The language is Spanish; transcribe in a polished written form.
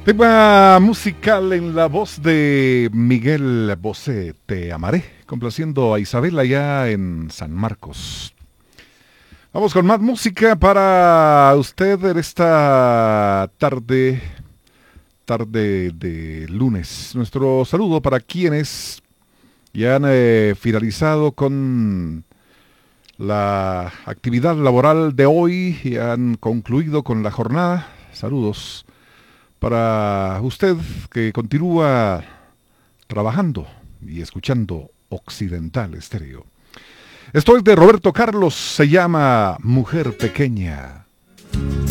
Tema musical en la voz de Miguel Bosé, Te amaré, complaciendo a Isabel allá en San Marcos. Vamos con más música para usted en esta tarde de lunes. Nuestro saludo para quienes ya han finalizado con la actividad laboral de hoy y han concluido con la jornada. Saludos para usted que continúa trabajando y escuchando Occidental Estéreo. Esto es de Roberto Carlos, se llama Mujer Pequeña.